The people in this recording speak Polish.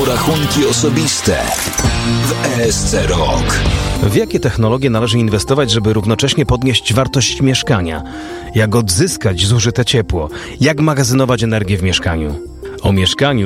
po rachunki osobiste w ESC Rok. W jakie technologie należy inwestować, żeby równocześnie podnieść wartość mieszkania? Jak odzyskać zużyte ciepło? Jak magazynować energię w mieszkaniu? O mieszkaniu